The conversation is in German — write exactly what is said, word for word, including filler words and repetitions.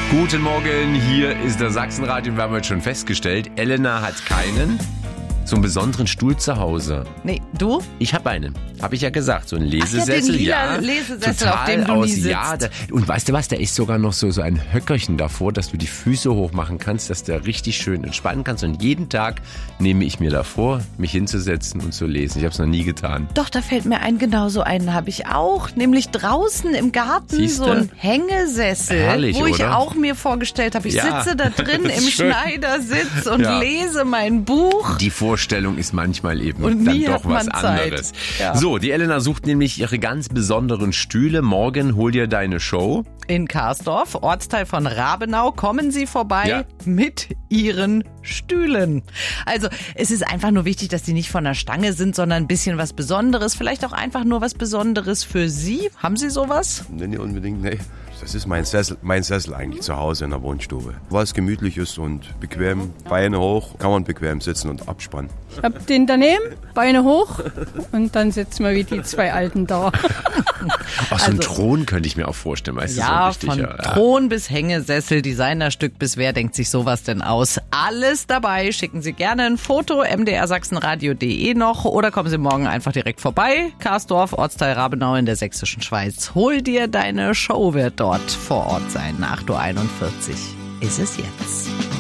Guten Morgen, hier ist der Sachsenradio und wir haben heute schon festgestellt, Elena hat keinen, so einen besonderen Stuhl zu Hause. Nee, du? Ich habe einen, habe ich ja gesagt, so einen Lesesessel. Ach ja, den lila ja, Lesesessel, total auf dem du aus, nie sitzt. Ja, da, und weißt du was, da ist sogar noch so, so ein Höckerchen davor, dass du die Füße hochmachen kannst, dass du richtig schön entspannen kannst. Und jeden Tag nehme ich mir davor, mich hinzusetzen und zu lesen. Ich habe es noch nie getan. Doch, da fällt mir ein, genau so einen habe ich auch. Nämlich draußen im Garten Siehste? so ein Hängesessel, Herrlich, wo ich oder? auch mir vorgestellt habe, ich Ja, sitze da drin das ist im schön. Schneidersitz und Ja. lese mein Buch. Die Vorstellung ist manchmal eben Und dann nie doch hat man was Zeit. anderes. Ja. So, die Elena sucht nämlich ihre ganz besonderen Stühle. Morgen hol dir deine Show. In Karsdorf, Ortsteil von Rabenau, kommen Sie vorbei Ja. mit Ihren Stühlen. Also es ist einfach nur wichtig, dass die nicht von der Stange sind, sondern ein bisschen was Besonderes. Vielleicht auch einfach nur was Besonderes für Sie. Haben Sie sowas? Nee, nicht unbedingt, nee. Das ist mein Sessel, mein Sessel eigentlich zu Hause in der Wohnstube. Was gemütlich ist und bequem, Beine hoch, kann man bequem sitzen und abspannen. Ich hab den daneben, Beine hoch und dann sitzen wir wie die zwei Alten da. Auch so ein Also- Thron könnte ich mir auch vorstellen. Weißt du, Ja, so richtig, von ja. Thron bis Hängesessel, Designerstück bis wer denkt sich sowas denn aus? Alles dabei. Schicken Sie gerne ein Foto, m d r sachsenradio punkt d e noch oder kommen Sie morgen einfach direkt vorbei. Karsdorf, Ortsteil Rabenau in der sächsischen Schweiz. Hol dir deine Show, wird dort vor Ort sein. acht Uhr einundvierzig ist es jetzt.